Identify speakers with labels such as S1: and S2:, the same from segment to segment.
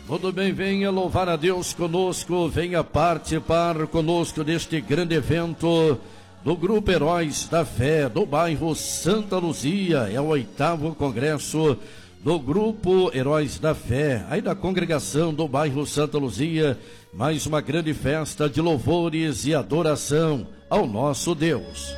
S1: Tudo bem, venha louvar a Deus conosco, venha participar conosco deste grande evento do Grupo Heróis da Fé, do bairro Santa Luzia. É o 8º Congresso do Grupo Heróis da Fé, aí da congregação do bairro Santa Luzia, mais uma grande festa de louvores e adoração ao nosso Deus.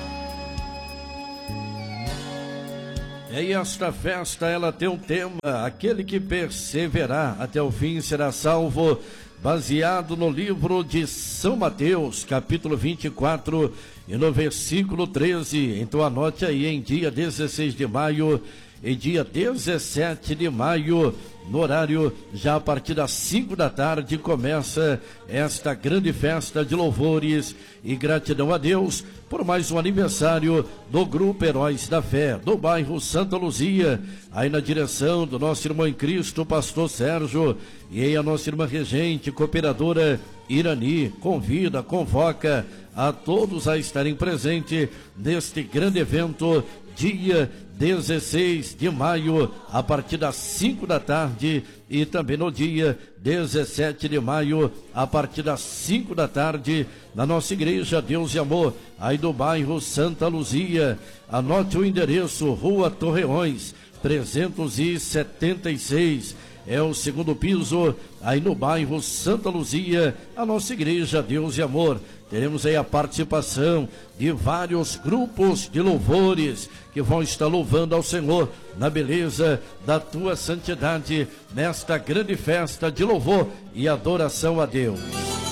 S1: E esta festa, ela tem um tema: aquele que perseverar até o fim será salvo, baseado no livro de São Mateus, capítulo 24, e no versículo 13. Então anote aí, em dia 16 de maio e dia 17 de maio, no horário já a partir das 5 da tarde, começa esta grande festa de louvores e gratidão a Deus por mais um aniversário do Grupo Heróis da Fé, do bairro Santa Luzia, aí na direção do nosso irmão em Cristo, pastor Sérgio, e aí a nossa irmã regente, cooperadora Irani, convoca a todos a estarem presentes neste grande evento, dia 16 de maio, a partir das 5 da tarde, e também no dia 17 de maio, a partir das 5 da tarde, na nossa igreja Deus e Amor, aí do bairro Santa Luzia. Anote o endereço: Rua Torreões, 376. É o 2º piso, aí no bairro Santa Luzia, a nossa igreja Deus e Amor. Teremos aí a participação de vários grupos de louvores que vão estar louvando ao Senhor na beleza da tua santidade, nesta grande festa de louvor e adoração a Deus.